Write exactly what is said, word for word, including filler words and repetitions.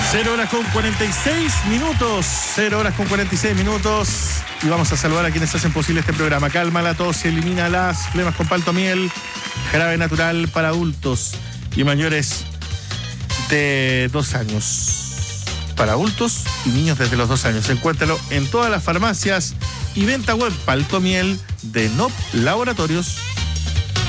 Cero horas con cuarenta y seis minutos. Cero horas con cuarenta y seis minutos. Y vamos a saludar a quienes hacen posible este programa. Calma la tos, elimina las flemas con Paltomiel, jarabe natural para adultos y mayores de dos años. Para adultos y niños desde los dos años. Encuéntralo en todas las farmacias y venta web. Paltomiel de N O P Laboratorios.